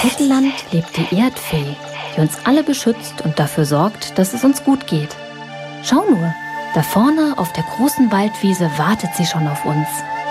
Heckenland lebt die Erdfee, die uns alle beschützt und dafür sorgt, dass es uns gut geht. Schau nur, da vorne auf der großen Waldwiese wartet sie schon auf uns.